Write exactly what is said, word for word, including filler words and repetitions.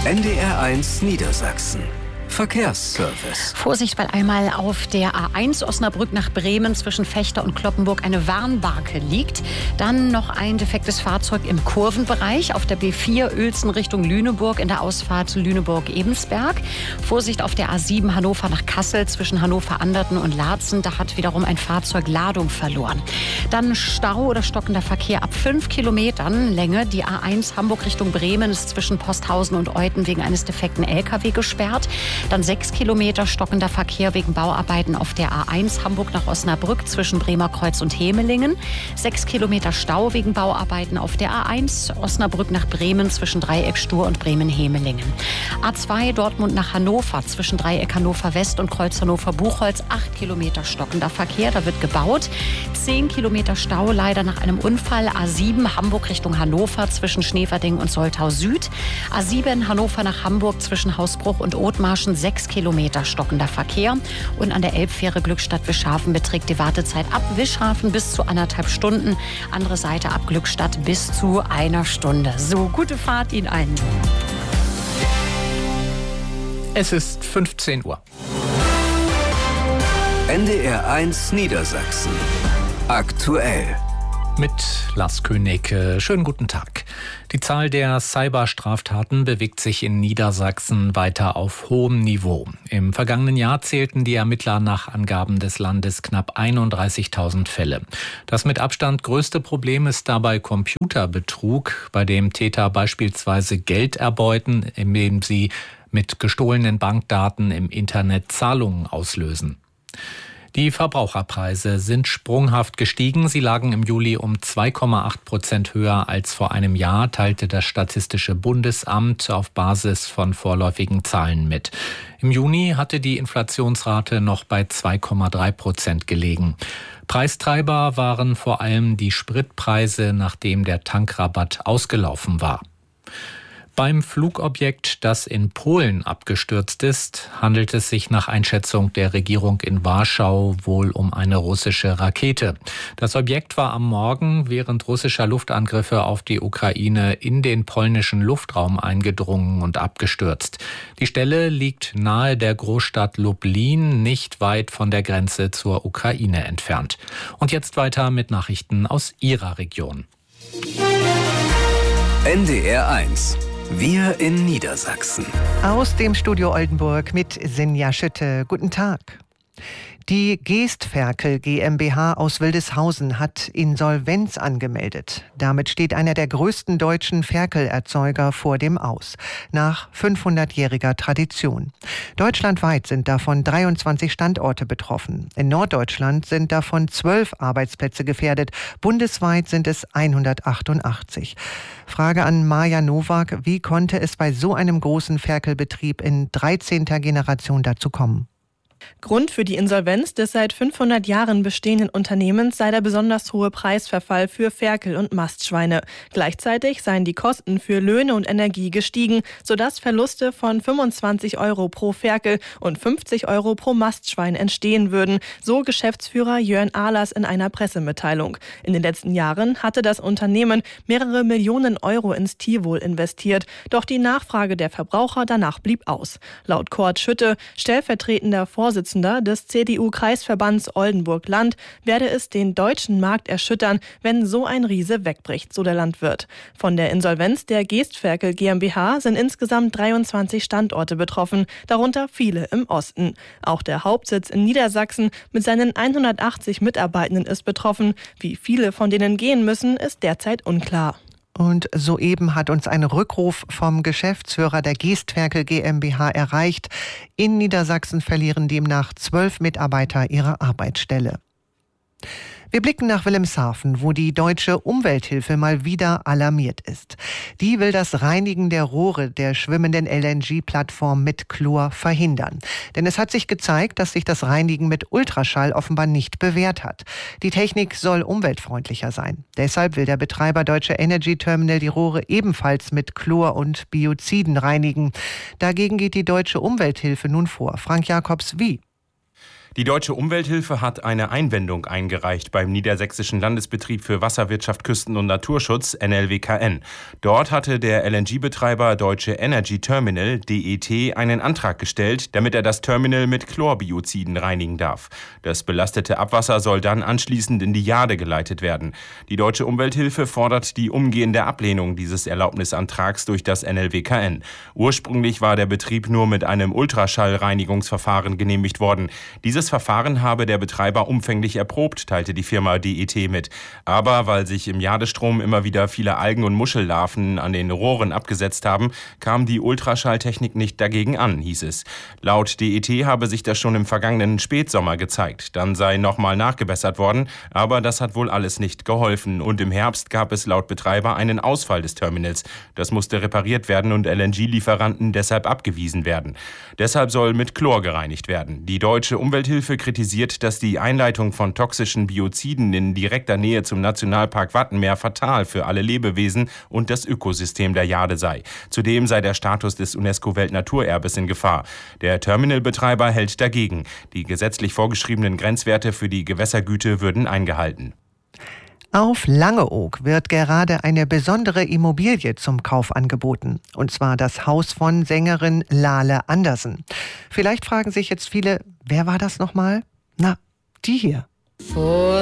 N D R eins Niedersachsen. Verkehrsservice. Vorsicht, weil einmal auf der A eins Osnabrück nach Bremen zwischen Vechta und Cloppenburg eine Warnbarke liegt. Dann noch ein defektes Fahrzeug im Kurvenbereich auf der B vier Uelzen Richtung Lüneburg in der Ausfahrt Lüneburg-Ebensberg. Vorsicht auf der A sieben Hannover nach Kassel zwischen Hannover-Anderten und Laatzen. Da hat wiederum ein Fahrzeug Ladung verloren. Dann Stau oder stockender Verkehr ab fünf Kilometern Länge. Die A eins Hamburg Richtung Bremen ist zwischen Posthausen und Euthen wegen eines defekten L K W gesperrt. Dann sechs Kilometer stockender Verkehr wegen Bauarbeiten auf der A eins Hamburg nach Osnabrück zwischen Bremerkreuz und Hemelingen. Sechs Kilometer Stau wegen Bauarbeiten auf der A eins Osnabrück nach Bremen zwischen Dreieck Stur und Bremen-Hemelingen. A zwei Dortmund nach Hannover zwischen Dreieck Hannover West und Kreuz Hannover Buchholz. Acht Kilometer stockender Verkehr, da wird gebaut. Zehn Kilometer Stau leider nach einem Unfall. A sieben Hamburg Richtung Hannover zwischen Schneverding und Soltau Süd. A sieben Hannover nach Hamburg zwischen Hausbruch und Othmarschen. Sechs Kilometer stockender Verkehr. Und an der Elbfähre Glückstadt-Wischhafen beträgt die Wartezeit ab Wischhafen bis zu anderthalb Stunden. Andere Seite ab Glückstadt bis zu einer Stunde. So, gute Fahrt Ihnen allen. Es ist fünfzehn Uhr. N D R eins Niedersachsen. Aktuell. Mit Lars König. Schönen guten Tag. Die Zahl der Cyberstraftaten bewegt sich in Niedersachsen weiter auf hohem Niveau. Im vergangenen Jahr zählten die Ermittler nach Angaben des Landes knapp einunddreißigtausend Fälle. Das mit Abstand größte Problem ist dabei Computerbetrug, bei dem Täter beispielsweise Geld erbeuten, indem sie mit gestohlenen Bankdaten im Internet Zahlungen auslösen. Die Verbraucherpreise sind sprunghaft gestiegen. Sie lagen im Juli um zwei Komma acht Prozent höher als vor einem Jahr, teilte das Statistische Bundesamt auf Basis von vorläufigen Zahlen mit. Im Juni hatte die Inflationsrate noch bei zwei Komma drei Prozent gelegen. Preistreiber waren vor allem die Spritpreise, nachdem der Tankrabatt ausgelaufen war. Beim Flugobjekt, das in Polen abgestürzt ist, handelt es sich nach Einschätzung der Regierung in Warschau wohl um eine russische Rakete. Das Objekt war am Morgen während russischer Luftangriffe auf die Ukraine in den polnischen Luftraum eingedrungen und abgestürzt. Die Stelle liegt nahe der Großstadt Lublin, nicht weit von der Grenze zur Ukraine entfernt. Und jetzt weiter mit Nachrichten aus Ihrer Region. N D R eins. Wir in Niedersachsen. Aus dem Studio Oldenburg mit Sinja Schütte. Guten Tag. Die Geestferkel GmbH aus Wildeshausen hat Insolvenz angemeldet. Damit steht einer der größten deutschen Ferkelerzeuger vor dem Aus, nach fünfhundertjähriger Tradition. Deutschlandweit sind davon dreiundzwanzig Standorte betroffen. In Norddeutschland sind davon zwölf Arbeitsplätze gefährdet. Bundesweit sind es hundertachtundachtzig. Frage an Maja Nowak: Wie konnte es bei so einem großen Ferkelbetrieb in dreizehnter Generation dazu kommen? Grund für die Insolvenz des seit fünfhundert Jahren bestehenden Unternehmens sei der besonders hohe Preisverfall für Ferkel und Mastschweine. Gleichzeitig seien die Kosten für Löhne und Energie gestiegen, sodass Verluste von fünfundzwanzig Euro pro Ferkel und fünfzig Euro pro Mastschwein entstehen würden, so Geschäftsführer Jörn Ahlers in einer Pressemitteilung. In den letzten Jahren hatte das Unternehmen mehrere Millionen Euro ins Tierwohl investiert, doch die Nachfrage der Verbraucher danach blieb aus. Laut Kurt Schütte, stellvertretender Vorsitzender des C D U-Kreisverbands Oldenburg-Land, werde es den deutschen Markt erschüttern, wenn so ein Riese wegbricht, so der Landwirt. Von der Insolvenz der Geestferkel GmbH sind insgesamt dreiundzwanzig Standorte betroffen, darunter viele im Osten. Auch der Hauptsitz in Niedersachsen mit seinen hundertachtzig Mitarbeitenden ist betroffen. Wie viele von denen gehen müssen, ist derzeit unklar. Und soeben hat uns ein Rückruf vom Geschäftsführer der Geestferkel GmbH erreicht. In Niedersachsen verlieren demnach zwölf Mitarbeiter ihre Arbeitsstelle. Wir blicken nach Wilhelmshaven, wo die Deutsche Umwelthilfe mal wieder alarmiert ist. Die will das Reinigen der Rohre der schwimmenden L N G-Plattform mit Chlor verhindern. Denn es hat sich gezeigt, dass sich das Reinigen mit Ultraschall offenbar nicht bewährt hat. Die Technik soll umweltfreundlicher sein. Deshalb will der Betreiber Deutsche Energy Terminal die Rohre ebenfalls mit Chlor und Bioziden reinigen. Dagegen geht die Deutsche Umwelthilfe nun vor. Frank Jakobs, wie? Die Deutsche Umwelthilfe hat eine Einwendung eingereicht beim Niedersächsischen Landesbetrieb für Wasserwirtschaft, Küsten- und Naturschutz, N L W K N. Dort hatte der L N G-Betreiber Deutsche Energy Terminal, D E T, einen Antrag gestellt, damit er das Terminal mit Chlorbioziden reinigen darf. Das belastete Abwasser soll dann anschließend in die Jade geleitet werden. Die Deutsche Umwelthilfe fordert die umgehende Ablehnung dieses Erlaubnisantrags durch das N L W K N. Ursprünglich war der Betrieb nur mit einem Ultraschallreinigungsverfahren genehmigt worden. Dieses Verfahren habe der Betreiber umfänglich erprobt, teilte die Firma D E T mit. Aber weil sich im Jadestrom immer wieder viele Algen- und Muschellarven an den Rohren abgesetzt haben, kam die Ultraschalltechnik nicht dagegen an, hieß es. Laut D E T habe sich das schon im vergangenen Spätsommer gezeigt. Dann sei nochmal nachgebessert worden, aber das hat wohl alles nicht geholfen. Und im Herbst gab es laut Betreiber einen Ausfall des Terminals. Das musste repariert werden und L N G-Lieferanten deshalb abgewiesen werden. Deshalb soll mit Chlor gereinigt werden. Die Deutsche Umwelthilfe kritisiert, dass die Einleitung von toxischen Bioziden in direkter Nähe zum Nationalpark Wattenmeer fatal für alle Lebewesen und das Ökosystem der Jade sei. Zudem sei der Status des UNESCO-Weltnaturerbes in Gefahr. Der Terminalbetreiber hält dagegen. Die gesetzlich vorgeschriebenen Grenzwerte für die Gewässergüte würden eingehalten. Auf Langeoog wird gerade eine besondere Immobilie zum Kauf angeboten. Und zwar das Haus von Sängerin Lale Andersen. Vielleicht fragen sich jetzt viele, wer war das nochmal? Na, die hier. Vor